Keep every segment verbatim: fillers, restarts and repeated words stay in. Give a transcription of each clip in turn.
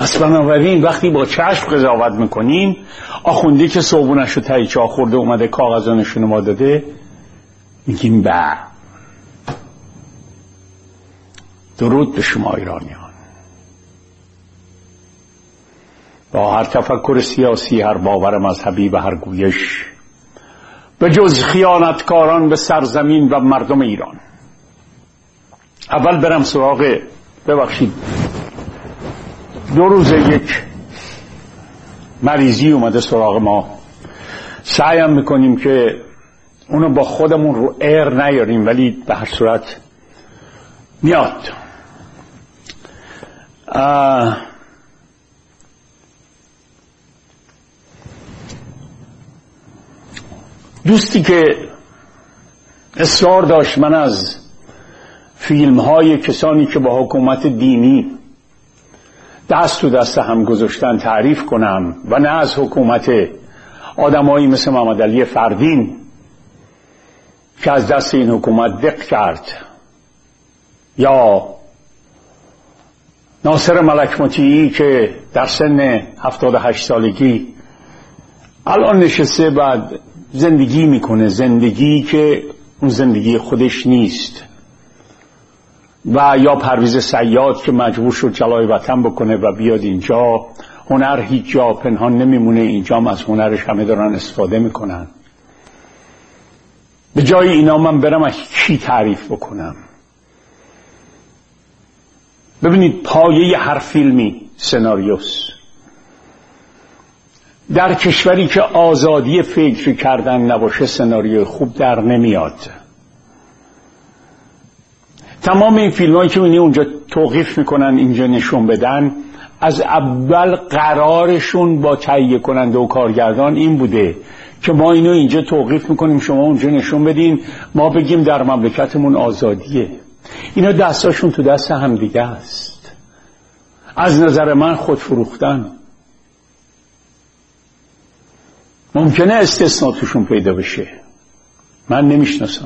پس بنابراین وقتی با چشم قضاوت میکنین، آخوندی که صابونش رو تایی چاه خورده اومده کاغذا نشون ما داده، میگیم به. درود به شما ایرانیان. با هر تفکر سیاسی، هر باور مذهبی و هر گویش، به جز خیانتکاران به سرزمین و مردم ایران. اول برم سراغ، ببخشید دو روز یک مریضی اومده سراغ ما، سعیم میکنیم که اونو با خودمون رو ایر نیاریم، ولی به هر صورت میاد. دوستی که اصرار داشت من از فیلم های کسانی که با حکومت دینی دست تو دست هم گذاشتن تعریف کنم و نه از حکومت آدمایی مثل محمد علی فردین که از دست این حکومت دق کرد، یا ناصر ملک مطیعی که در سن هفتاد و هشت سالگی الان نشسته بعد زندگی میکنه، زندگی که اون زندگی خودش نیست، و یا پرویز صیاد که مجبور شد جلای وطن بکنه و بیاد اینجا. هنر هیچ جا پنهان نمیمونه، اینجا هم از هنرش همه دارن استفاده میکنن. به جای اینا من برم از کی تعریف بکنم؟ ببینید پایه هر فیلمی سناریوست. در کشوری که آزادی فکر کردن نباشه سناریوی خوب در نمیاد. تمام این فیلم هایی که اونجا توقیف میکنن اینجا نشون بدن، از اول قرارشون با تهیه کننده و کارگردان این بوده که ما اینو اینجا توقیف میکنیم، شما اونجا نشون بدین، ما بگیم در مملکتمون آزادیه. اینا دستاشون تو دست هم دیگه است. از نظر من خود فروختن. ممکنه استثناء توشون پیدا بشه، من نمیشناسم.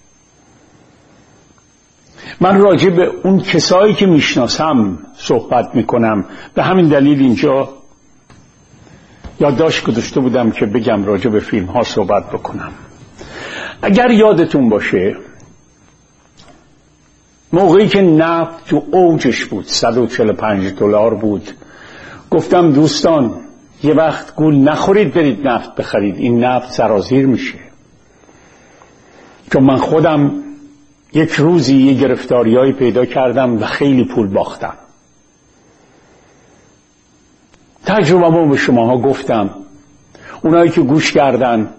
من راجع به اون کسایی که میشناسم صحبت میکنم، به همین دلیل اینجا یادداشت گذاشته بودم که بگم راجع به فیلم ها صحبت بکنم. اگر یادتون باشه موقعی که نفت تو اوجش بود، صد و چهل و پنج دلار بود، گفتم دوستان یه وقت گول نخورید برید نفت بخرید، این نفت سرازیر میشه. چون من خودم یک روزی یه گرفتاریایی پیدا کردم و خیلی پول باختم. تجربه‌مو به شماها گفتم. اونایی که گوش کردن،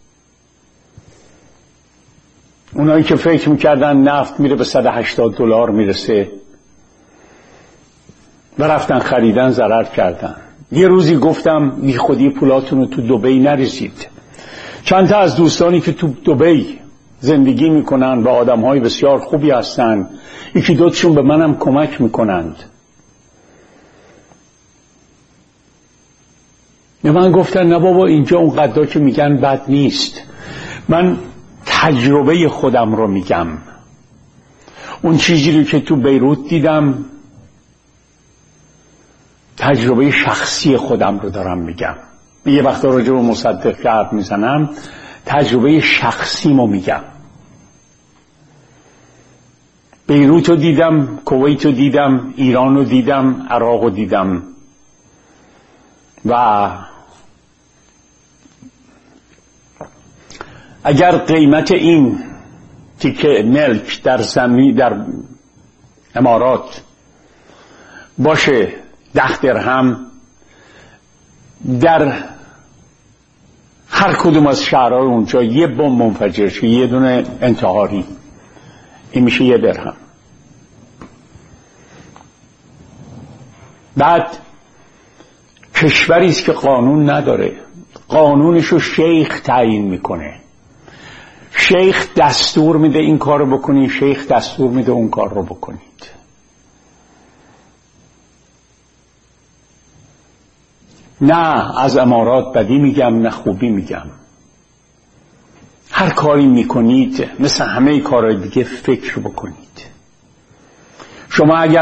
اونایی که فکر میکردن نفت میره به صد و هشتاد دلار میرسه و رفتن خریدن ضرر کردن. یه روزی گفتم بی خودی پولاتون رو تو دبی نریزید. چند تا از دوستانی که تو دبی زندگی میکنن و آدمهای بسیار خوبی هستن، یکی دوتشون به منم کمک میکنند، به من گفتن نه بابا اینجا اون قدر که میگن بد نیست. من تجربه خودم رو میگم، اون چیزی رو که تو بیروت دیدم، تجربه شخصی خودم رو دارم میگم. یه وقتا راجع به مصدق که حرف میزنم تجربه شخصیمو میگم. بیروت رو دیدم، کویت رو دیدم، ایران رو دیدم، عراق رو دیدم، و اگر قیمت این تیکه ملک در زمین در امارات باشه ده درهم، در هر کدوم از شهرهای اونجا یه بمب منفجر شه، یه دونه انتحاری، این میشه یه درهم. بعد کشوری است که قانون نداره، قانونشو شیخ تعیین میکنه، شیخ دستور میده این کارو بکنید، شیخ دستور میده اون کار رو بکنید. نه از امارات بدی میگم نه خوبی میگم. هر کاری میکنید مثل همه کارهای دیگه فکر بکنید. شما اگر